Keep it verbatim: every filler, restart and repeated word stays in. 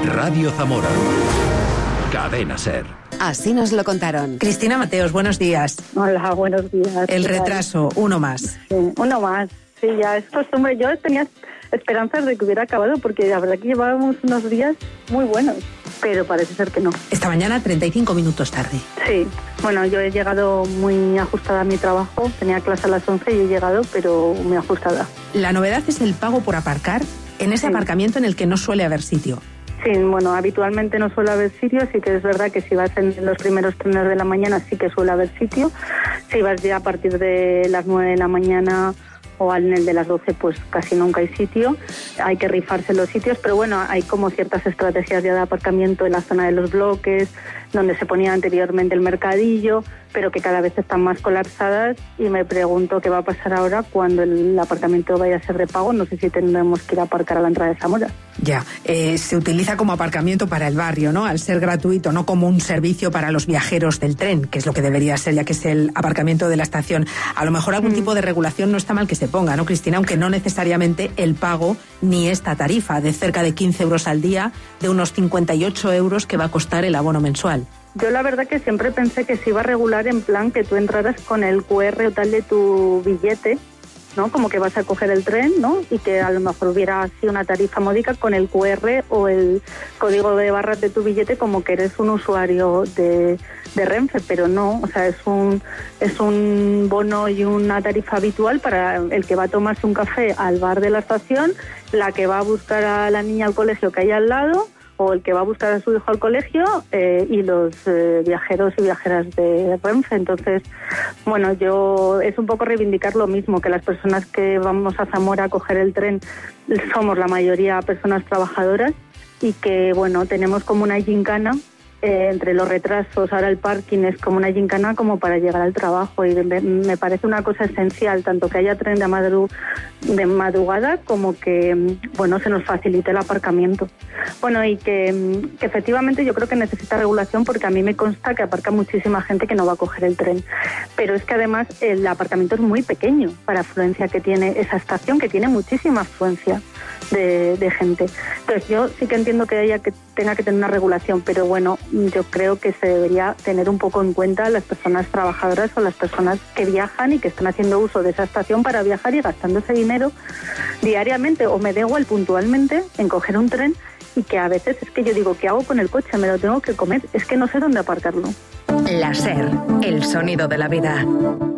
Radio Zamora. Cadena SER. Así nos lo contaron. Cristina Mateos, buenos días. Hola, buenos días. El retraso, uno más. Sí, uno más. Sí, ya es costumbre. Yo tenía esperanzas de que hubiera acabado porque la verdad que llevábamos unos días muy buenos, pero parece ser que no. Esta mañana treinta y cinco minutos tarde. Sí, bueno, yo he llegado muy ajustada a mi trabajo. Tenía clase a las once y he llegado, pero muy ajustada. La novedad es el pago por aparcar en ese sí. aparcamiento en el que no suele haber sitio. Sí, bueno, habitualmente no suele haber sitio, sí que es verdad que si vas en los primeros trenes de la mañana sí que suele haber sitio. Si vas ya a partir de las nueve de la mañana o en el de las doce, pues casi nunca hay sitio. Hay que rifarse los sitios, pero bueno, hay como ciertas estrategias ya de aparcamiento en la zona de los bloques, donde se ponía anteriormente el mercadillo, pero que cada vez están más colapsadas, y me pregunto qué va a pasar ahora cuando el aparcamiento vaya a ser de pago. No sé si tendremos que ir a aparcar a la entrada de Zamora. Ya, eh, se utiliza como aparcamiento para el barrio, ¿no? Al ser gratuito, no como un servicio para los viajeros del tren, que es lo que debería ser, ya que es el aparcamiento de la estación. A lo mejor algún mm. tipo de regulación no está mal que se ponga, ¿no, Cristina? Aunque no necesariamente el pago ni esta tarifa de cerca de quince euros al día, de unos cincuenta y ocho euros que va a costar el abono mensual. Yo la verdad que siempre pensé que se iba a regular en plan que tú entraras con el cu erre o tal de tu billete, ¿no? Como que vas a coger el tren, ¿no? Y que a lo mejor hubiera así una tarifa módica con el cu erre o el código de barras de tu billete, como que eres un usuario de, de Renfe, pero no, o sea, es un es un bono y una tarifa habitual para el que va a tomarse un café al bar de la estación, la que va a buscar a la niña al colegio que hay al lado, o el que va a buscar a su hijo al colegio, eh, y los eh, viajeros y viajeras de Renfe. Entonces, bueno, yo es un poco reivindicar lo mismo, que las personas que vamos a Zamora a coger el tren somos la mayoría personas trabajadoras, y que, bueno, tenemos como una gincana eh, entre los retrasos. Ahora el parking es como una gincana como para llegar al trabajo, y me, me parece una cosa esencial, tanto que haya tren de, madru- de madrugada como que, bueno, se nos facilite el aparcamiento. Bueno, y que, que efectivamente yo creo que necesita regulación, porque a mí me consta que aparca muchísima gente que no va a coger el tren. Pero es que además el aparcamiento es muy pequeño para afluencia que tiene esa estación, que tiene muchísima afluencia de, de gente. Entonces yo sí que entiendo que haya que tenga que tener una regulación, pero bueno, yo creo que se debería tener un poco en cuenta las personas trabajadoras o las personas que viajan y que están haciendo uso de esa estación para viajar y gastando ese dinero diariamente, o me da igual puntualmente, en coger un tren, y que a veces es que yo digo, ¿qué hago con el coche? Me lo tengo que comer, es que no sé dónde aparcarlo. La SER, el sonido de la vida.